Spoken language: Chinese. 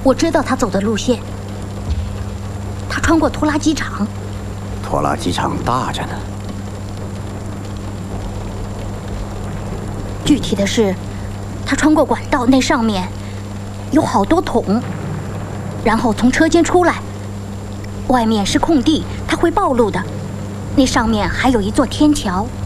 我知道他走的路线，他穿过拖拉机厂。 拖拉机厂大着呢。 具体的是，他穿过管道，那上面有好多桶，然后从车间出来，外面是空地，他会暴露的。那上面还有一座天桥。